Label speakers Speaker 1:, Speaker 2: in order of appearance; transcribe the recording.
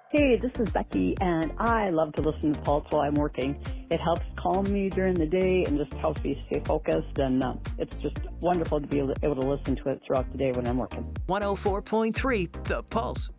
Speaker 1: Hey, this is Becky, and I love to listen to Pulse while I'm working. It helps calm me during the day and just helps me stay focused, and it's just wonderful to be able to listen to it throughout the day when I'm working.
Speaker 2: 104.3 The Pulse.